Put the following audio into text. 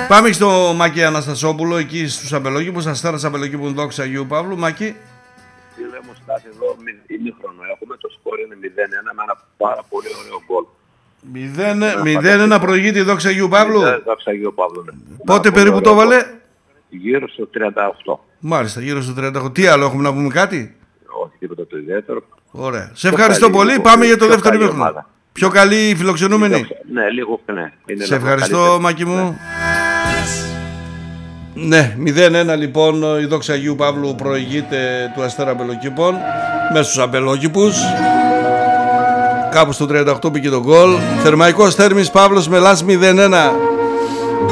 Πάμε στο Μάκη Αναστασόπουλο, εκεί στους Αμπελόκηπους, Αστέρας Αμπελόκηπου, δόξα Αγίου Παύλου. Μάκη. Φίλε μου, στάθη εδώ ημίχρονο. Έχουμε το σκορ είναι 0-1 με ένα πάρα πολύ ωραίο γκολ. 0-1 προηγείται η δόξα Αγίου Παύλου. Δόξα Αγίου Παύλου, ναι. Πότε περίπου το έβαλε? Γύρω στο 38. Μάλιστα, γύρω στο 38. Τι άλλο, έχουμε να πούμε κάτι? Όχι, τίποτα το ιδιαίτερο. Ωραία. Σε ευχαριστώ πολύ. Πάμε για το δεύτερο ημίχρονο. Πιο καλή φιλοξενούμενη. Ναι, λίγο ναι. Σε ευχαριστώ, Μάκη μου. Ναι, 0-1 λοιπόν η δόξα Αγίου Παύλου προηγείται του Αστέρα Αμπελοκήπων μέσα στους Αμπελόκηπους. Κάπου στο 38 πήγε το γκολ. Θερμαϊκός Θέρμης Παύλος Μελάς 0-1.